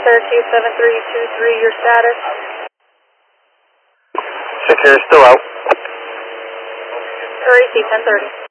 Syracuse 7323, your status? Secure, still out. REC 1030.